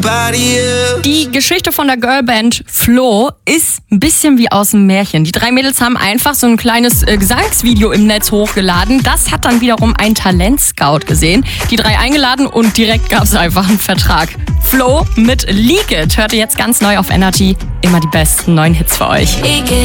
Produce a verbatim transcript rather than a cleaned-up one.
everybody else. Die Geschichte von der Girlband Flo ist ein bisschen wie aus dem Märchen. Die drei Mädels haben einfach so ein kleines äh, Gesangsvideo im Netz hochgeladen. Das hat dann wiederum ein Talentscout gesehen. Die drei eingeladen und direkt gab es einfach einen Vertrag. Flo mit Leak It hört ihr jetzt ganz neu auf N R T. Immer die besten neuen Hits für euch. Leak it.